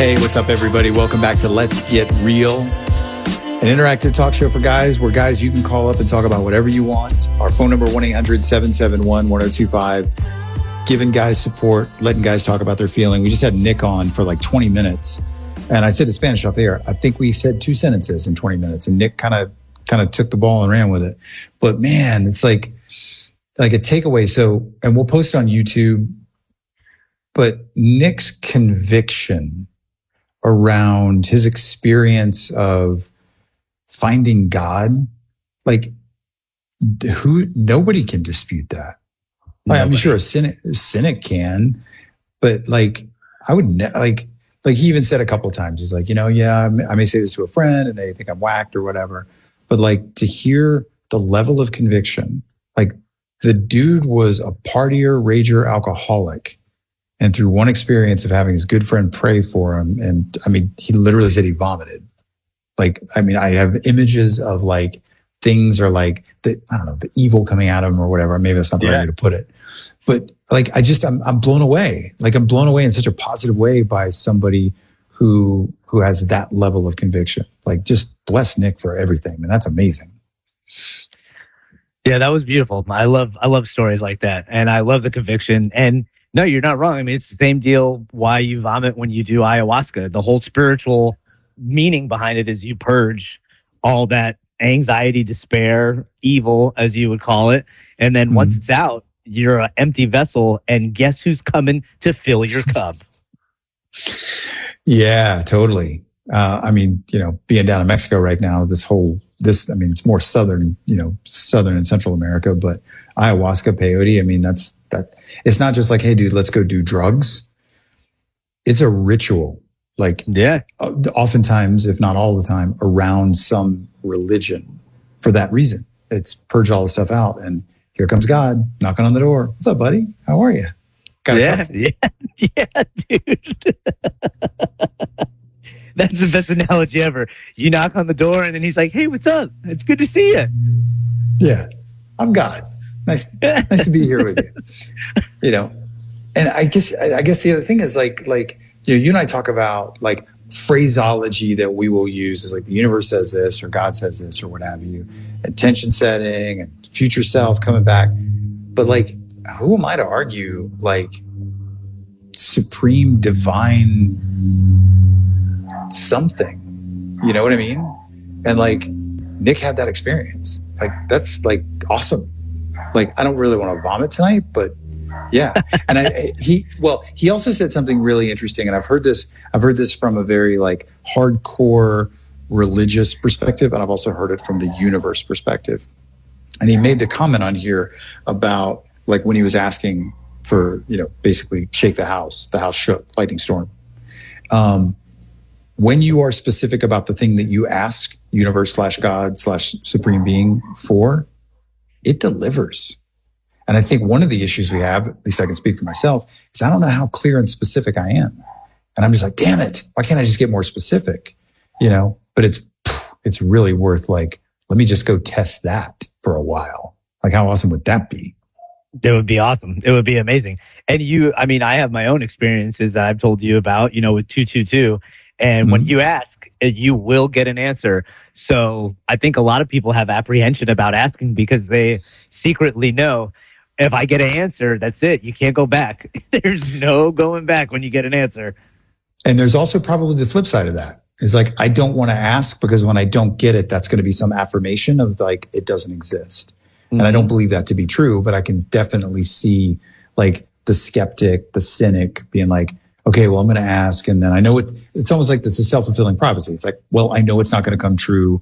Hey, what's up, everybody? Welcome back to Let's Get Real, an interactive talk show for guys where, guys, you can call up and talk about whatever you want. Our phone number, 1-800-771-1025. Giving guys support, letting guys talk about their feeling. We just had Nick on for like 20 minutes. And I said in Spanish off the air, I think we said 2 sentences in 20 minutes. And Nick kind of took the ball and ran with it. But man, it's like a takeaway. So, and we'll post it on YouTube. But Nick's conviction around his experience of finding God, like nobody can dispute that. Like, I'm sure a cynic can, but like I would like he even said a couple of times, he's like, I may say this to a friend and they think I'm whacked or whatever, but like to hear the level of conviction, like the dude was a partier, rager, alcoholic. And through one experience of having his good friend pray for him, and I mean, he literally said he vomited. Like, I mean, I have images of like things are like the evil coming out of him or whatever. Maybe that's not the right way to put it. But like, I'm blown away. Like, I'm blown away in such a positive way by somebody who has that level of conviction. Like, just bless Nick for everything. And that's amazing. Yeah, that was beautiful. I love stories like that. And I love the conviction. And no, you're not wrong. I mean, it's the same deal why you vomit when you do ayahuasca. The whole spiritual meaning behind it is you purge all that anxiety, despair, evil, as you would call it. And then once it's out, you're an empty vessel. And guess who's coming to fill your cup? Yeah, totally. I mean, being down in Mexico right now, it's more southern and Central America, but ayahuasca, peyote, I mean, it's not just like, hey, dude, let's go do drugs. It's a ritual. Like, oftentimes, if not all the time, around some religion for that reason. It's purge all the stuff out. And here comes God knocking on the door. What's up, buddy? How are you? Yeah, dude. That's the best analogy ever. You knock on the door and then he's like, hey, what's up? It's good to see you. Yeah, I'm God. Nice to be here with you. And I guess the other thing is like, you and I talk about like phraseology that we will use is like the universe says this or God says this or what have you, intention setting and future self coming back. But like, who am I to argue like supreme divine something? You know what I mean? And like Nick had that experience. Like, that's like awesome. Like, I don't really want to vomit tonight, but yeah. And he also said something really interesting. And I've heard this from a very like hardcore religious perspective. And I've also heard it from the universe perspective. And he made the comment on here about like when he was asking for, basically shake the house shook, lightning storm. When you are specific about the thing that you ask universe / God / supreme being for, it delivers. And I think one of the issues we have, at least I can speak for myself, is I don't know how clear and specific I am. And I'm just like, damn it, why can't I just get more specific? But it's really worth like, let me just go test that for a while. Like, how awesome would that be? It would be awesome. It would be amazing. And I have my own experiences that I've told you about, with 222. And when you ask, you will get an answer. So I think a lot of people have apprehension about asking because they secretly know if I get an answer, that's it. You can't go back. There's no going back when you get an answer. And there's also probably the flip side of that. It's like, I don't want to ask because when I don't get it, that's going to be some affirmation of like, it doesn't exist. Mm-hmm. And I don't believe that to be true, but I can definitely see like the skeptic, the cynic being like, okay, well, I'm going to ask. And then I know it's almost like it's a self-fulfilling prophecy. It's like, well, I know it's not going to come true.